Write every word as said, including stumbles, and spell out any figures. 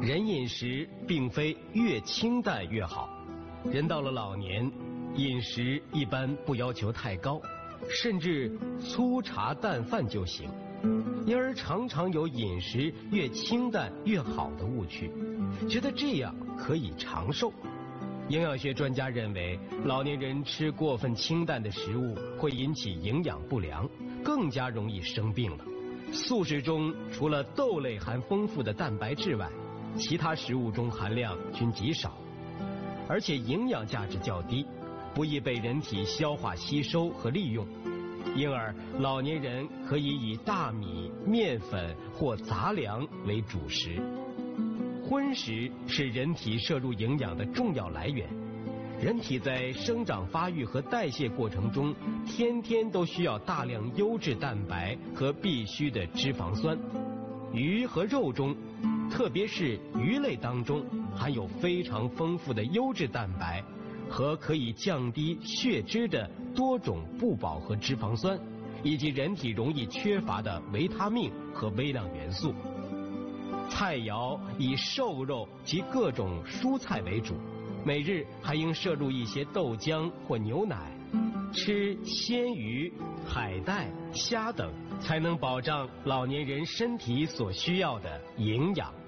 人饮食并非越清淡越好，人到了老年，饮食一般不要求太高，甚至粗茶淡饭就行，因而常常有饮食越清淡越好的误区，觉得这样可以长寿。营养学专家认为，老年人吃过分清淡的食物会引起营养不良，更加容易生病了。素食中除了豆类含丰富的蛋白质外，其他食物中含量均极少，而且营养价值较低，不易被人体消化吸收和利用，因而老年人可以以大米、面粉或杂粮为主食。荤食是人体摄入营养的重要来源，人体在生长发育和代谢过程中，天天都需要大量优质蛋白和必需的脂肪酸。鱼和肉中，特别是鱼类当中，含有非常丰富的优质蛋白和可以降低血脂的多种不饱和脂肪酸，以及人体容易缺乏的维他命和微量元素。菜肴以瘦肉及各种蔬菜为主，每日还应摄入一些豆浆或牛奶，吃鲜鱼、海带、虾等，才能保障老年人身体所需要的营养。